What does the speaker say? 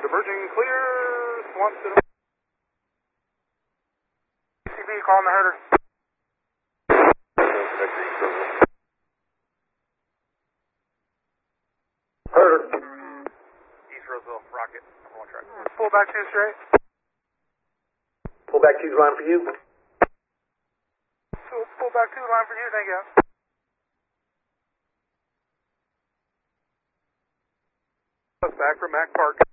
Diverging clear, Swampscott. CB calling the herder. Herder. East Roseville, Rocket, number 1 track. Pull back 2 straight. Pull back 2's line for you. So pull back 2 line for you, thank you. Back from Mac Park.